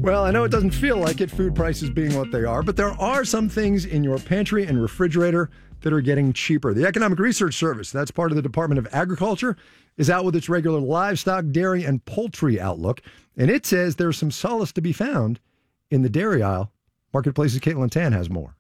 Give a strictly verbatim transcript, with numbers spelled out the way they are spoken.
Well, I know it doesn't feel like it, food prices being what they are, but there are some things in your pantry and refrigerator that are getting cheaper. The Economic Research Service, that's part of the Department of Agriculture, is out with its regular livestock, dairy, and poultry outlook, and it says there's some solace to be found in the dairy aisle. Marketplace's Caitlin Tan has more.